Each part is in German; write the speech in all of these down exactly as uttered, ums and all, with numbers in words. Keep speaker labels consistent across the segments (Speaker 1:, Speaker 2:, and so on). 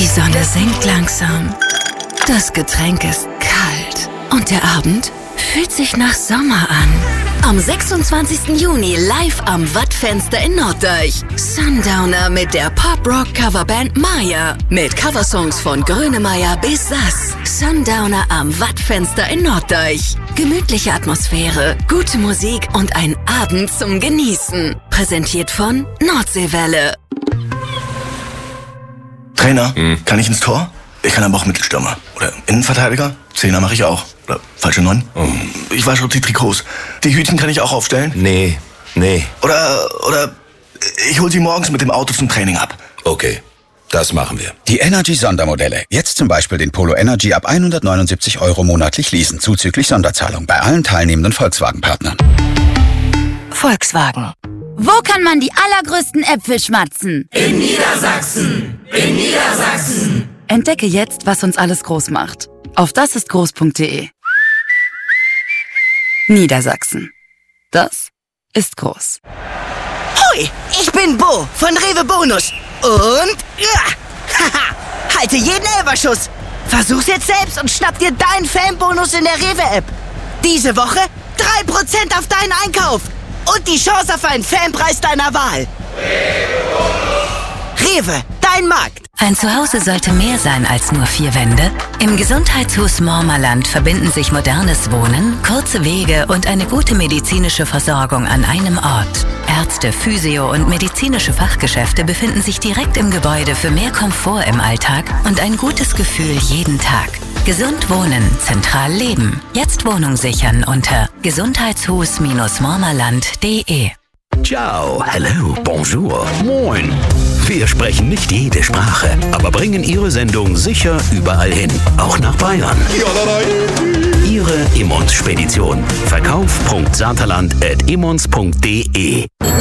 Speaker 1: Die Sonne sinkt langsam. Das Getränk ist kalt. Und der Abend fühlt sich nach Sommer an. Am sechsundzwanzigsten Juni live am Wattfenster in Norddeich. Sundowner mit der Pop-Rock-Coverband Maya. Mit Coversongs von Grönemeyer bis Sass. Sundowner am Wattfenster in Norddeich. Gemütliche Atmosphäre, gute Musik und ein Abend zum Genießen. Präsentiert von Nordseewelle.
Speaker 2: Trainer, hm. kann ich ins Tor? Ich kann aber auch Mittelstürmer. Oder Innenverteidiger? Zehner mache ich auch. Oder falsche Neun? Oh. Ich wasche auch die Trikots. Die Hütchen kann ich auch aufstellen?
Speaker 3: Nee, nee.
Speaker 2: Oder, oder ich hol sie morgens mit dem Auto zum Training ab.
Speaker 3: Okay, das machen wir.
Speaker 4: Die Energy-Sondermodelle. Jetzt zum Beispiel den Polo Energy ab hundertneunundsiebzig Euro monatlich leasen, zuzüglich Sonderzahlung bei allen teilnehmenden Volkswagen-Partnern.
Speaker 1: Volkswagen.
Speaker 5: Wo kann man die allergrößten Äpfel schmatzen?
Speaker 6: In Niedersachsen! In Niedersachsen!
Speaker 7: Entdecke jetzt, was uns alles groß macht. Auf dasistgroß punkt de. Niedersachsen. Das ist groß.
Speaker 8: Hui, ich bin Bo von Rewe Bonus. Und... Ja, haha, halte jeden Elferschuss. Versuch's jetzt selbst und schnapp dir deinen Fanbonus in der Rewe-App. Diese Woche drei Prozent auf deinen Einkauf. Und die Chance auf einen Fanpreis deiner Wahl. Rewe, dein Markt.
Speaker 1: Ein Zuhause sollte mehr sein als nur vier Wände. Im Gesundheitshaus Mormerland verbinden sich modernes Wohnen, kurze Wege und eine gute medizinische Versorgung an einem Ort. Ärzte, Physio- und medizinische Fachgeschäfte befinden sich direkt im Gebäude für mehr Komfort im Alltag und ein gutes Gefühl jeden Tag. Gesund wohnen, zentral leben. Jetzt Wohnung sichern unter gesundheitshus Bindestrich mormerland punkt de.
Speaker 9: Ciao, hello, bonjour, moin. Wir sprechen nicht jede Sprache, aber bringen Ihre Sendung sicher überall hin, auch nach Bayern. Ihre Immons-Spedition. Verkauf.saterland at immons punkt de.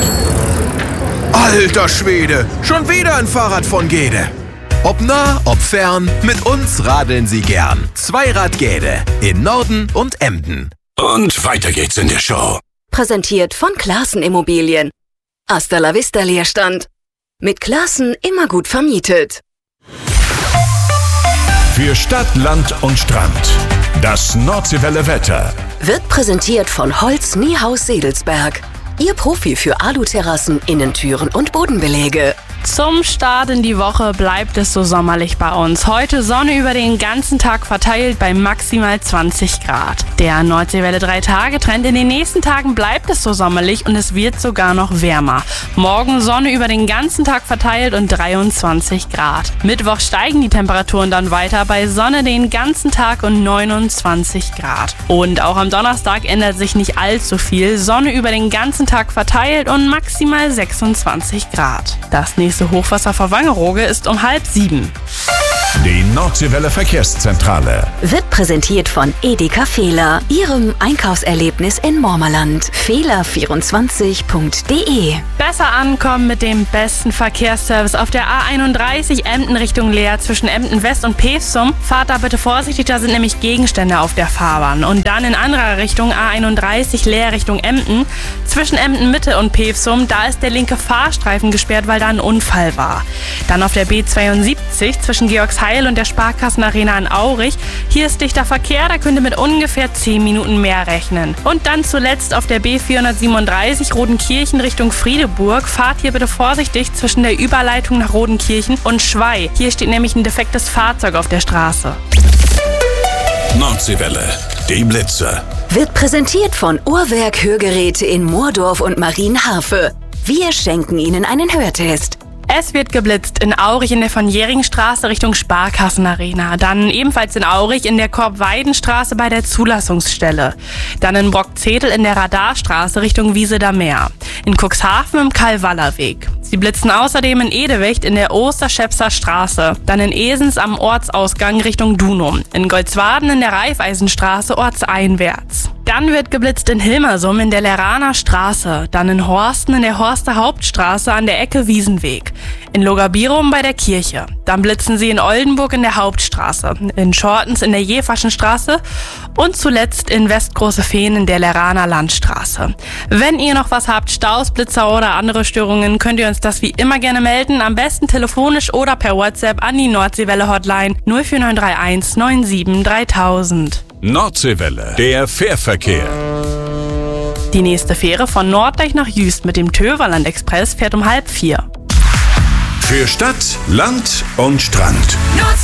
Speaker 10: Alter Schwede, schon wieder ein Fahrrad von Gede. Ob nah, ob fern, mit uns radeln Sie gern. Zweirad Gede in Norden und Emden.
Speaker 9: Und weiter geht's in der Show.
Speaker 1: Präsentiert von Classen Immobilien. Hasta la vista Leerstand. Mit Classen immer gut vermietet.
Speaker 11: Für Stadt, Land und Strand. Das Nordseewelle Wetter.
Speaker 1: Wird präsentiert von Holz Niehaus Sedelsberg. Ihr Profi für Aluterrassen, Innentüren und Bodenbelege.
Speaker 12: Zum Start in die Woche bleibt es so sommerlich bei uns. Heute Sonne über den ganzen Tag verteilt bei maximal zwanzig Grad. Der Nordseewelle drei Tage Trend. In den nächsten Tagen bleibt es so sommerlich und es wird sogar noch wärmer. Morgen Sonne über den ganzen Tag verteilt und dreiundzwanzig Grad. Mittwoch steigen die Temperaturen dann weiter bei Sonne den ganzen Tag und neunundzwanzig Grad. Und auch am Donnerstag ändert sich nicht allzu viel. Sonne über den ganzen Tag verteilt und maximal sechsundzwanzig Grad. Das nächste Hochwasser vor Wangerooge ist um halb sieben.
Speaker 11: Die Nordseewelle Verkehrszentrale
Speaker 1: Wird präsentiert von Edeka Fehler, Ihrem Einkaufserlebnis in Mormerland. Fehler vierundzwanzig punkt de.
Speaker 12: Besser ankommen mit dem besten Verkehrsservice auf der A einunddreißig Emden Richtung Leer zwischen Emden West und Pevsum. Fahrt da bitte vorsichtig, da sind nämlich Gegenstände auf der Fahrbahn. Und dann in anderer Richtung A einunddreißig Leer Richtung Emden. Zwischen Emden Mitte und Pevsum, da ist der linke Fahrstreifen gesperrt, weil da ein Unfall war. Dann auf der B zweiundsiebzig zwischen Georgsheil und der Sparkassenarena in Aurich. Hier ist dichter Verkehr, da könnt ihr mit ungefähr zehn Minuten mehr rechnen. Und dann zuletzt auf der B vierhundertsiebenunddreißig Rodenkirchen Richtung Friedeburg. Fahrt hier bitte vorsichtig zwischen der Überleitung nach Rodenkirchen und Schwei. Hier steht nämlich ein defektes Fahrzeug auf der Straße.
Speaker 11: Nordseewelle, die Blitze.
Speaker 1: Wird präsentiert von Uhrwerk Hörgeräte in Moordorf und Marienharfe. Wir schenken Ihnen einen Hörtest.
Speaker 12: Es wird geblitzt in Aurich in der von Jähringstraße Richtung Sparkassenarena. Dann ebenfalls in Aurich in der Korbweidenstraße bei der Zulassungsstelle. Dann in Brockzetel in der Radarstraße Richtung Wiesedaer Meer. In Cuxhaven im Karl-Waller-Weg. Sie blitzen außerdem in Edewecht in der Osterschepser Straße. Dann in Esens am Ortsausgang Richtung Dunum. In Goldswaden in der Raiffeisenstraße ortseinwärts. Dann wird geblitzt in Hilmersum in der Leraner Straße, dann in Horsten in der Horster Hauptstraße an der Ecke Wiesenweg, in Logabirum bei der Kirche. Dann blitzen sie in Oldenburg in der Hauptstraße, in Schortens in der Jefaschen Straße und zuletzt in Westgroße Feen in der Leraner Landstraße. Wenn ihr noch was habt, Staus, Blitzer oder andere Störungen, könnt ihr uns das wie immer gerne melden, am besten telefonisch oder per WhatsApp an die Nordseewelle Hotline null vier neun drei eins neun sieben dreitausend.
Speaker 11: Nordseewelle, der Fährverkehr.
Speaker 12: Die nächste Fähre von Norddeich nach Jüst mit dem Töverland Express fährt um halb vier.
Speaker 11: Für Stadt, Land und Strand.
Speaker 6: Nordsee